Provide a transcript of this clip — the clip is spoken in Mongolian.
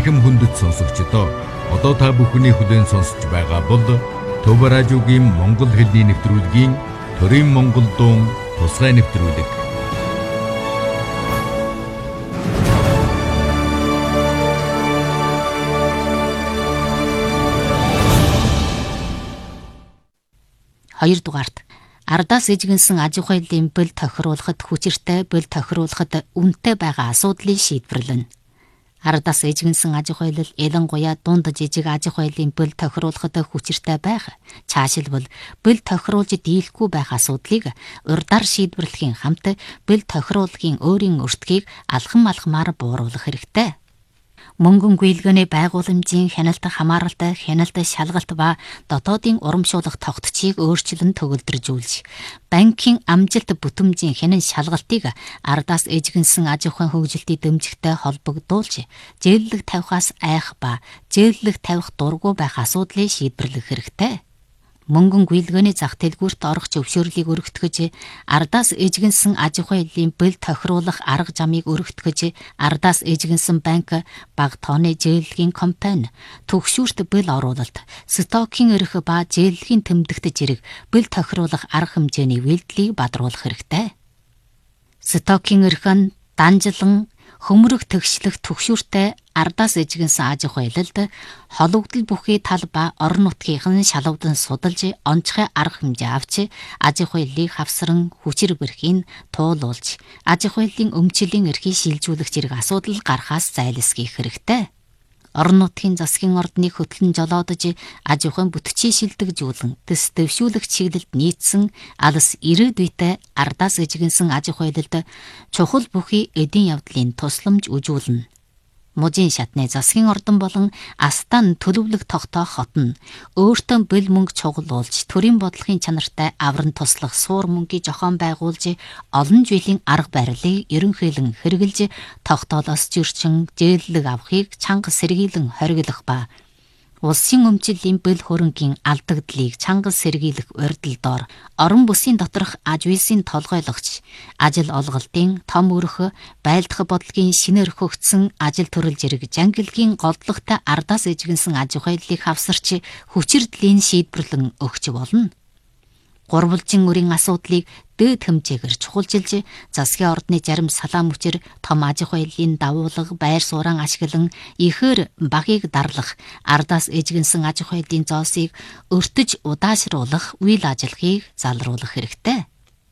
Эрхэм хүндэт сонсогчдоо одоо та бүхний хүлээн сонсож байгаа бол Төв радиогийн Монгол хэлний нэвтрүүлгийн Төрийн Монгол дуун тусгай нэвтрүүлэг. Хоёрдугаарт ардаас эжигнсэн аж ахуйлын бэл тохируулахад хүчиртэй бэл тохируулахад үнэтэй байгаа асуудлыг шийдвэрлэнэ. Ардаас эжигнсэн аж ахуйлал ялангуяа дунд жижиг аж ахуйлын бэл тохируулахад хүчиртэй байх, цаашилбал бэл тохируулж дийлэхгүй байх асуудлыг урдаар шийдвэрлэхийн хамт бэл тохируулахын өөрийн өртгийг алхамаар бууруулах хэрэгтэй. Мөнгөн гүйлгээний байгууламжийн хяналт хамааралт, хяналт шалгалт ба дотоодын урамшуулах тогтцыг өөрчлөн төгөлдржүүлж, банкийн амжилт бүтэмжийн хянан шалгалтыг ардаас эжигнсэн аж ахуйн хөгжилтийн дэмжигтэй холбогдуулж, зээллэг тавихаас айх ба зээллэг тавих дургүй байх асуудлыг шийдвэрлэх хэрэгтэй. Мөнгөн гүйлгээний зах дэлгүүрт орох зөвшөөрлийг өргөтгөж, ардаас эжигнсэн аж ахуйлын бэл тохируулах арга замыг өргөтгөж, ардаас эжигнсэн банк, бага тооны зээллэгийн компани, түгшүүрт бэл оруулалт, стокийн эрх ба зээллэгийн тэмдэгт зэрэг бэл тохируулах арга хэмжээний үйлдэлийг бадруулах хэрэгтэй. Стокийн эрх нь данжлан хөмрөх тэгшлэх түгшүүртэй ардаас эжигнсэн аж ахуйлалд хологдол бүхий тал ба орон нутгийнхан шалгавдан судалж онцгой арга хэмжээ авч аж ахуйлыг хавсран хүчээр бэрхийн туулуулж аж ахуйлын өмчлийн эрхийг шилжүүлэх зэрэг асуудал гарахаас зайлсхийх хэрэгтэй. Орон нутгийн засгийн ордныг хөтлөн жолоодож аж ахуйн бүтцийг шилдэгжүүлэн төс дэвшүүлэх чиглэлд нийцсэн алс ирээдүйтэй ардаас эжигнсэн аж ахуйлалд чухал бүхий эдийн явдлын тусламж үзүүлнэ. Мужийн шатны засгийн ордон болон астан төлөвлөх тогтоох хот нь өөртөө бэл мөнгө чугалуулж төрийн бодлогын чанартай авран туслах суур мөнгийг зохион байгуулж олон жилийн арга барилыг ерөнхийлөн хэрэгжилж тогтоолоос зөрчин зээллэг авахыг чанга сэргийлэн хориглох ба улсын өмчлийн бэл хөрөнгийн алдагдлыг чангал сэргийлэх урьдчилдоор орон бүсийн доторх аж үйлсийн толгойлогч, ажил олголтын том өрх, байлдах бодлогын шинээр хөгжсөн ажил төрөл зэрэг жангилгийн голдлогтой ардаас эжигнсэн аж ахуйлыг хавсарч хүчирдлийн шийдвэрлэн өгч болно. Гурвалжин өрийн асуудлыг дээд хэмжээгээр чухалчилж, засгийн ордны зарим салаа мөчөр том аж ахуйлын давуулга байр суурин ашиглан ихээр багийг дарлах, ардаас эжигнсэн аж ахуйлын зоосыг өртөж удаашруулах үйл ажиллагааг залруулах хэрэгтэй.